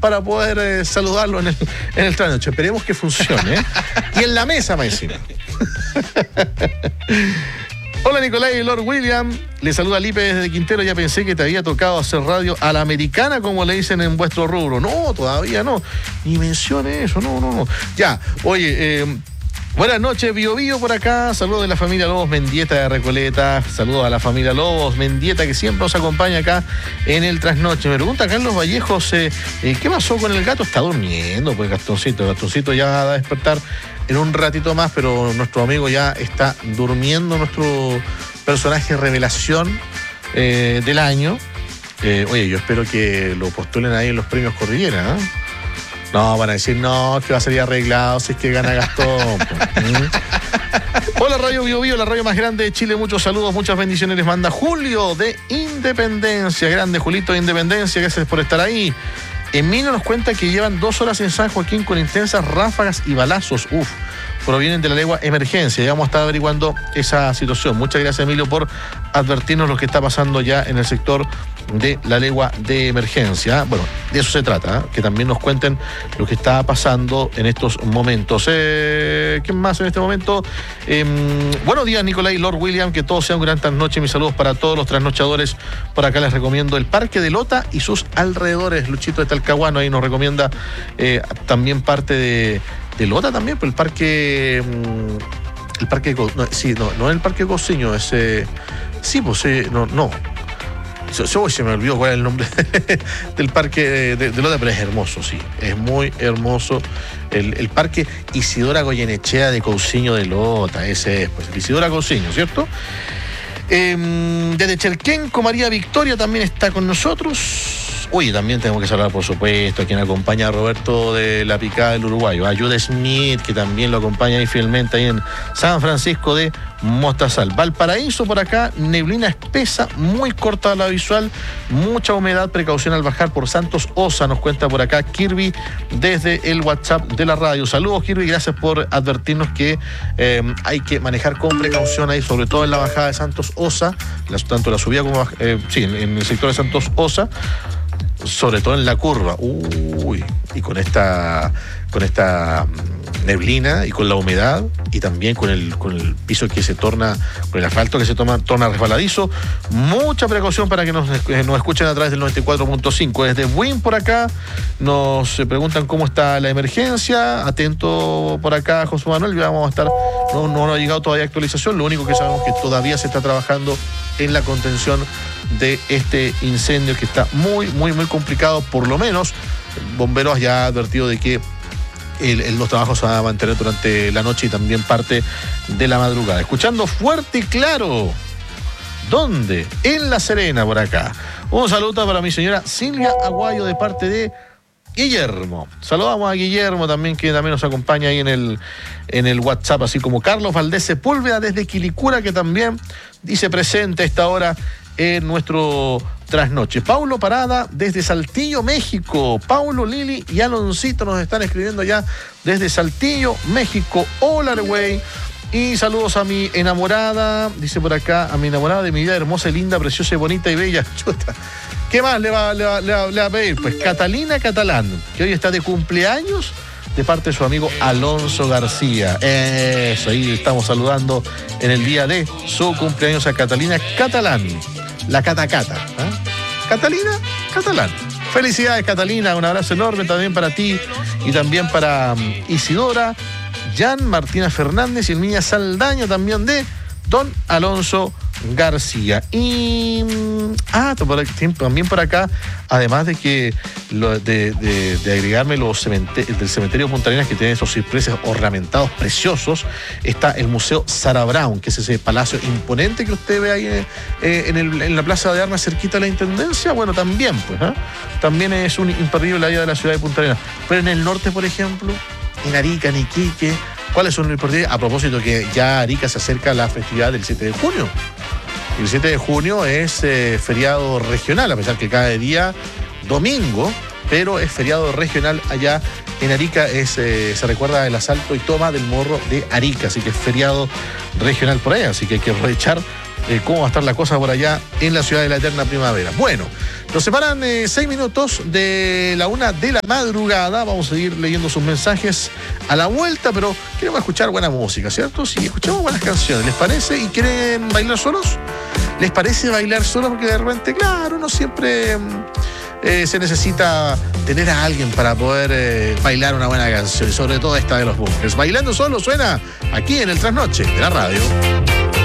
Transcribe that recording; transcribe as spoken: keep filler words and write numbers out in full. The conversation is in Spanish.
para poder eh, saludarlo en el, en el trasnoche. Esperemos que funcione, ¿eh? Y en la mesa, me decimos. Hola Nicolás y Lord William, le saluda Lipe desde Quintero. Ya pensé que te había tocado hacer radio a la americana, como le dicen en vuestro rubro. No, todavía no, ni mencione eso, no, no, no. Ya, oye, eh, buenas noches, Bio Bio por acá. Saludos de la familia Lobos Mendieta de Recoleta. Saludos a la familia Lobos Mendieta que siempre nos acompaña acá en el trasnoche. Me pregunta Carlos Vallejos, eh, eh, ¿qué pasó con el gato? Está durmiendo, pues Gastoncito. Gastoncito ya va a despertar en un ratito más, pero nuestro amigo ya está durmiendo, nuestro personaje revelación eh, del año. Eh, oye, yo espero que lo postulen ahí en los premios Cordillera, ¿eh? No, van a decir, no, que va a salir arreglado si es que gana Gastón. ¿Mm? Hola Radio Bio Bio, la radio más grande de Chile. Muchos saludos, muchas bendiciones les manda Julio de Independencia. Grande Julito de Independencia, gracias por estar ahí. Emilio nos cuenta que llevan dos horas en San Joaquín con intensas ráfagas y balazos. Uf, provienen de la legua emergencia. Ya vamos a estar averiguando esa situación. Muchas gracias, Emilio, por advertirnos lo que está pasando ya en el sector de la legua de emergencia. Bueno, de eso se trata, ¿eh? Que también nos cuenten lo que está pasando en estos momentos. Eh, ¿Quién más en este momento? Eh, buenos días, Nicolás y Lord William. Que todo sea un gran trasnoche. Mis saludos para todos los trasnochadores. Por acá les recomiendo el Parque de Lota y sus alrededores. Luchito de Talcahuano ahí nos recomienda eh, también parte de, de Lota también, pero el parque... El parque... No, sí, no, no es el Parque Cociño, es... Eh, sí, pues eh, no, no. Se, se me olvidó cuál es el nombre del parque de, de, de Lota, pero es hermoso, sí. Es muy hermoso. El, el parque Isidora Goyenechea de Cousiño de Lota, ese es, pues, el Isidora Cousiño, ¿cierto? Eh, desde Chelquenco, María Victoria también está con nosotros. Oye, también tenemos que saludar, por supuesto, a quien acompaña a Roberto de la Picada del Uruguayo, a Jude Smith, que también lo acompaña ahí fielmente ahí en San Francisco de Mostazal. Valparaíso por acá, neblina espesa, muy corta la visual, mucha humedad, precaución al bajar por Santos Osa, nos cuenta por acá Kirby desde el WhatsApp de la radio. Saludos, Kirby, gracias por advertirnos que eh, hay que manejar con precaución ahí, sobre todo en la bajada de Santos Osa, tanto la subida como eh, sí, en, en el sector de Santos Osa, sobre todo en la curva. Uy, y con esta con esta neblina y con la humedad y también con el con el piso que se torna, con el asfalto que se toma, torna resbaladizo. Mucha precaución para que nos, nos escuchen a través del noventa y cuatro punto cinco. Desde Buin por acá nos preguntan cómo está la emergencia. Atento por acá, José Manuel, ya vamos a estar, no, no, no ha llegado todavía actualización. Lo único que sabemos es que todavía se está trabajando en la contención de este incendio que está muy, muy, muy complicado. Por lo menos, Bomberos ya ha advertido de que el, el, los trabajos se van a mantener durante la noche y también parte de la madrugada. Escuchando fuerte y claro. ¿Dónde? En La Serena, por acá. Un saludo para mi señora Silvia Aguayo de parte de Guillermo. Saludamos a Guillermo también, que también nos acompaña ahí en el, en el WhatsApp, así como Carlos Valdés Sepúlveda desde Quilicura, que también dice presente a esta hora en nuestro trasnoche. Paulo Parada desde Saltillo, México. Paulo, Lili y Aloncito nos están escribiendo ya desde Saltillo, México. Hola, güey. Y saludos a mi enamorada, dice por acá, a mi enamorada de mi vida hermosa, linda, preciosa y bonita y bella. Chuta. ¿Qué más le va, le, va, le, va, le va a pedir? Pues Catalina Catalán, que hoy está de cumpleaños, de parte de su amigo Alonso García. Eso, ahí estamos saludando en el día de su cumpleaños a Catalina Catalán, la Catacata. ¿eh? Catalina Catalán. Felicidades, Catalina, un abrazo enorme también para ti y también para um, Isidora, Jan, Martina Fernández y el niña Saldaño también de don Alonso García. Y ah, también por acá, además de que lo, de, de, de agregarme los cementerios del cementerio Punta Arenas, que tiene esos cipreses ornamentados preciosos, está el Museo Sarah Brown, que es ese palacio imponente que usted ve ahí eh, en, el, en la Plaza de Armas cerquita de la Intendencia. Bueno, también pues ¿eh? también es un imperdible la vida de la ciudad de Punta Arenas. Pero en el norte, por ejemplo, en Arica, en Iquique, ¿cuáles son los importantes? A propósito que ya Arica se acerca a la festividad del siete de junio. El siete de junio es eh, feriado regional, a pesar que cada día domingo, pero es feriado regional allá en Arica. Es, eh, se recuerda el asalto y toma del Morro de Arica, así que es feriado regional por ahí, así que hay que aprovechar eh, cómo va a estar la cosa por allá en la ciudad de la eterna primavera. Bueno, nos separan eh, seis minutos de la una de la madrugada. Vamos a seguir leyendo sus mensajes a la vuelta, pero queremos escuchar buena música, ¿cierto? Sí, escuchamos buenas canciones, ¿les parece? ¿Y quieren bailar solos? ¿Les parece bailar solos? Porque de repente, claro, no siempre eh, se necesita tener a alguien para poder eh, bailar una buena canción, y sobre todo esta de los Bunkers. Bailando solo suena aquí en el Trasnoche de la radio.